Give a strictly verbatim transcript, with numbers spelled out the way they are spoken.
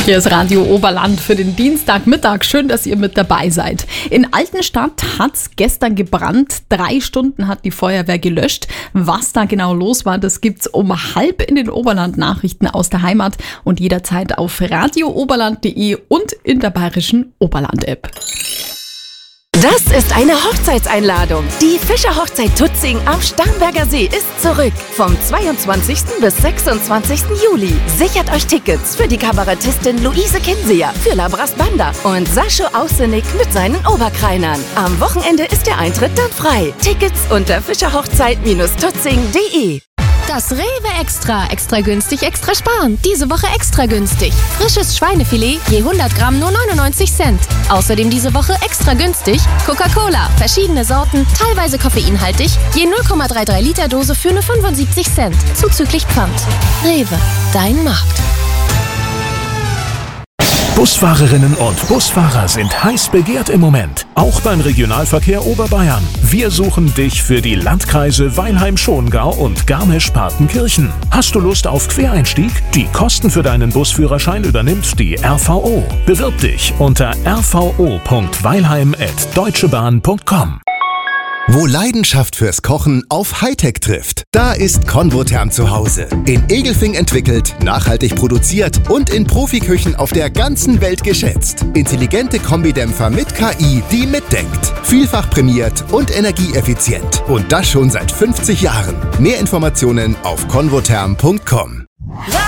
Hier ist Radio Oberland für den Dienstagmittag. Schön, dass ihr mit dabei seid. In Altenstadt hat es gestern gebrannt. Drei Stunden hat die Feuerwehr gelöscht. Was da genau los war, das gibt's um halb in den Oberland-Nachrichten aus der Heimat und jederzeit auf radio oberland punkt de und in der bayerischen Oberland-App. Das ist eine Hochzeitseinladung. Die Fischer-Hochzeit Tutzing am Starnberger See ist zurück. Vom zweiundzwanzigsten bis sechsundzwanzigsten Juli. Sichert euch Tickets für die Kabarettistin Luise Kinseer, für Labras Banda und Sascho Ausenik mit seinen Oberkreinern. Am Wochenende ist der Eintritt dann frei. Tickets unter fischerhochzeit tutzing punkt de. Das Rewe Extra. Extra günstig, extra sparen. Diese Woche extra günstig. Frisches Schweinefilet je hundert Gramm nur neunundneunzig Cent. Außerdem diese Woche extra günstig Coca-Cola. Verschiedene Sorten, teilweise koffeinhaltig. Je null Komma dreiunddreißig Liter Dose für nur pfundsiebzig Cent. Zuzüglich Pfand. Rewe. Dein Markt. Busfahrerinnen und Busfahrer sind heiß begehrt im Moment. Auch beim Regionalverkehr Oberbayern. Wir suchen dich für die Landkreise Weilheim-Schongau und Garmisch-Partenkirchen. Hast du Lust auf Quereinstieg? Die Kosten für deinen Busführerschein übernimmt die R V O. Bewirb dich unter r v o punkt weilheim at deutschebahn punkt com. Wo Leidenschaft fürs Kochen auf Hightech trifft, da ist Convotherm zu Hause. In Egelfing entwickelt, nachhaltig produziert und in Profiküchen auf der ganzen Welt geschätzt. Intelligente Kombidämpfer mit K I, die mitdenkt. Vielfach prämiert und energieeffizient. Und das schon seit fünfzig Jahren. Mehr Informationen auf convotherm punkt com.